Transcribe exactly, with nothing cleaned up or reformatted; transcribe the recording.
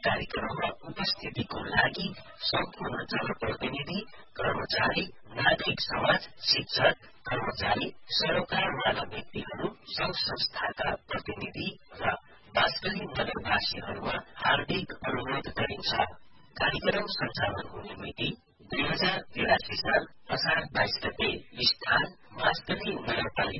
कार्यक्रममा उपस्थितिको लागि सम्पूर्ण जनप्रतिनिधि, कर्मचारी, नागरिक समाज, शिक्षक, कर्मचारी, सरोकारवाला व्यक्तिहरू, संघ संस्थाका प्रतिनिधि र बास्कली नगरवासीहरूमा हार्दिक अनुरोध गरिन्छ। कार्यक्रम सञ्चालन हुने मिति दुई हजार तिरासी साल असार बाइस गते। स्थान बास्कली नगरपालिका